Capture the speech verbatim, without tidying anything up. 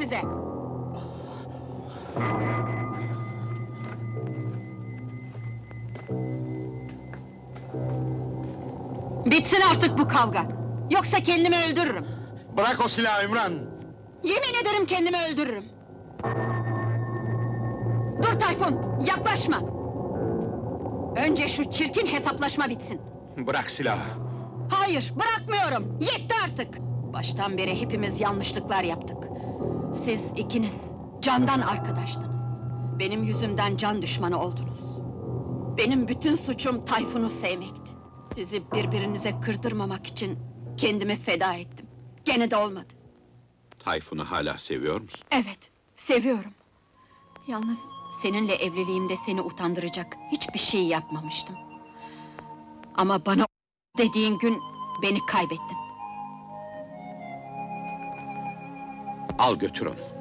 size! Bitsin artık bu kavga! Yoksa kendimi öldürürüm! Bırak o silahı Ümran! Yemin ederim kendimi öldürürüm! Dur Tayfun, yaklaşma! Önce şu çirkin hesaplaşma bitsin! Bırak silahı! Hayır, bırakmıyorum! Yetti artık! Baştan beri hepimiz yanlışlıklar yaptık. Siz ikiniz, candan arkadaştınız. Benim yüzümden can düşmanı oldunuz. Benim bütün suçum Tayfun'u sevmekti. Sizi birbirinize kırdırmamak için kendimi feda ettim. Gene de olmadı. Tayfun'u hala seviyor musun? Evet, seviyorum. Yalnız seninle evliliğimde seni utandıracak hiçbir şey yapmamıştım. Ama bana dediğin gün beni kaybettin. Al götür onu.